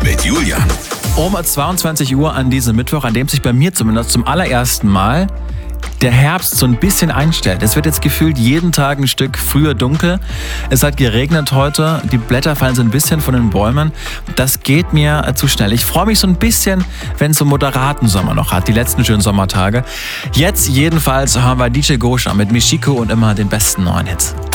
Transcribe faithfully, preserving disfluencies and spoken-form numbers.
mit Julian. Um zweiundzwanzig Uhr an diesem Mittwoch, an dem sich bei mir zumindest zum allerersten Mal der Herbst so ein bisschen einstellt. Es wird jetzt gefühlt jeden Tag ein Stück früher dunkel. Es hat geregnet heute. Die Blätter fallen so ein bisschen von den Bäumen. Das geht mir zu schnell. Ich freue mich so ein bisschen, wenn es so moderaten Sommer noch hat. Die letzten schönen Sommertage. Jetzt jedenfalls haben wir D J Gosha mit Michiko und immer den besten neuen Hits.